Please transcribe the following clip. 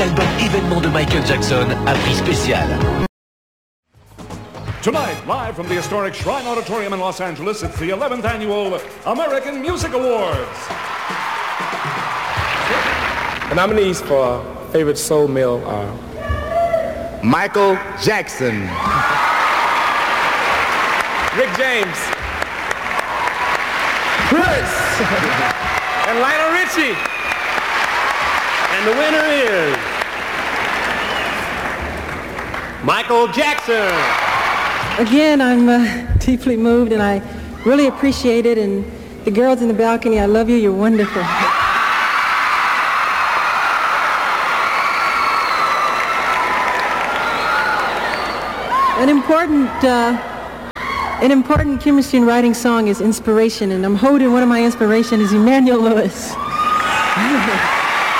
l'album événement de Michael Jackson à prix spécial. Tonight, live from the historic Shrine Auditorium in Los Angeles, it's the 11th annual American Music Awards. The nominees for favorite soul male are Michael Jackson, Rick James, Prince, and Lionel Richie. And the winner is Michael Jackson. Again, I'm deeply moved, and I really appreciate it. And the girls in the balcony, I love you. You're wonderful. An important chemistry and writing song is inspiration, and I'm holding one of my inspirations is Emmanuel Lewis.